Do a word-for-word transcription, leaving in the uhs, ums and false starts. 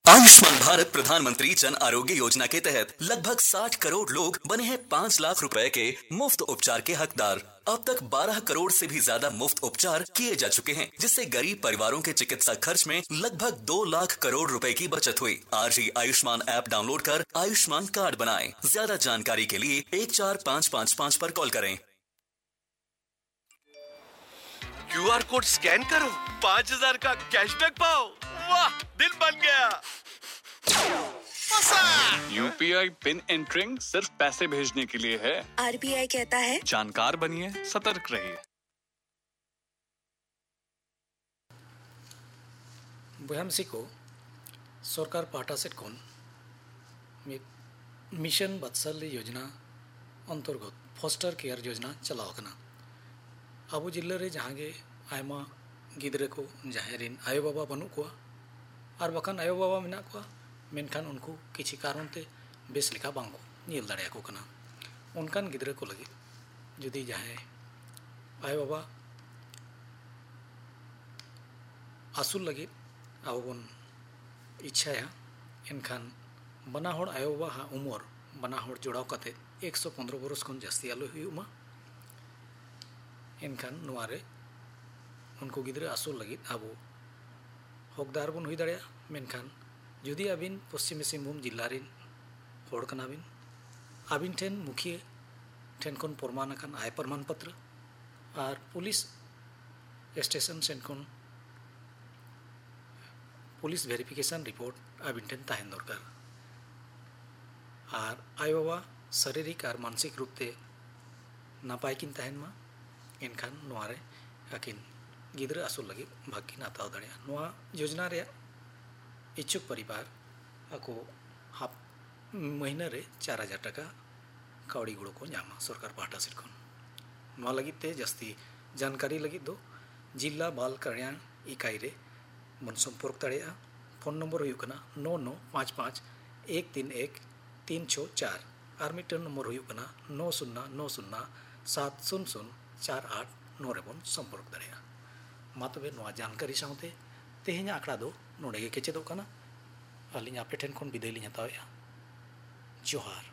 आयुष्मान भारत प्रधानमंत्री जन आरोग्य योजना के तहत लगभग साठ करोड़ लोग बने हैं पाँच लाख रुपए के मुफ्त उपचार के हकदार। अब तक बारह करोड़ से भी ज्यादा मुफ्त उपचार किए जा चुके हैं, जिससे गरीब परिवारों के चिकित्सा खर्च में लगभग दो लाख करोड़ रुपए की बचत हुई। आज ही आयुष्मान ऐप डाउनलोड कर आयुष्मान कार्ड बनाएं। ज्यादा जानकारी के लिए एक चार पाँच पाँच पाँच पर कॉल करें। क्यू आर कोड स्कैन करो, पाँच हजार का कैशबैक पाओ। वाह, दिल बन गया। यूपीआई पिन एंटरिंग सिर्फ पैसे भेजने के लिए है। आरबीआई कहता है जानकार बनिए, सतर्क रहिए। बयामसी को सरकार पाटा से कौन मिशन बत्सल्य योजना अंतर्गत फॉस्टर केयर योजना चलाव कना। अब जिले रे जहाँ गे आयमा गिद्रे को जहाँ रिन आयो बाबा बनू को और बखान आयो बाबा मेना को मेनखान उनको किसी कारण ते बेस लेखा बांको नील दाड़े को कना। उनकान गिद्रे को लगे जुदी जहाँ आयो बाबा आसूल लगे अब बन इच्छा है एनखान बना होड़ आयो बाबा हा उमर बना होड़ जोड़ाव कते एक सौ पंद्रह बरस खन जास्ती आलो हुआ एनखान नुआरे उनको गिद्रे आसूल लगे अब हकदार बन हुई दाड़े मेनखान जुदी आबिन पश्चिम सिंहभूम जिल्ला रिन होड़ कना बिन आबिन ठेन मुखिया ठेन खन प्रमाण अकान आय प्रमाण पत्र और पुलिस स्टेशन सेन खन पुलिस वेरिफिकेशन रिपोर्ट आबिन ठेन ताहेन दरकार और आय बाबा शारीरिक और मानसिक रूप से नापाय किन ताहेन मा एनखान नुआरे आकिन गिद्रे आसूल लगे भाग किन हताव दाड़ेया। नुआ योजना रे इच्छुक परिवार आको हाफ महीना रे चार हजार टाका कावड़ी गुड़ो को नामा सरकार पाहटा सेट खन। नुआ लगित ते जास्ती जानकारी लगित दो जिला बाल कल्याण इकाई रे मन संपर्क दाड़ेया। फोन नंबर हुई कना नौ नौ पाँच पाँच एक तीन एक तीन छो चार और मिटन नंबर हुई कना नौ शून्य नौ शून्य सात शून्य शून्य चार आठ नौ रे बन संपर्क दाड़ेया। मा तबे नुआ जानकारी साउते तेहेñ आंकड़ा दो नोडे के केचेदो कना। अलिñ आपे ठेन खन बिदाय लिñ हतावेया। जोहार।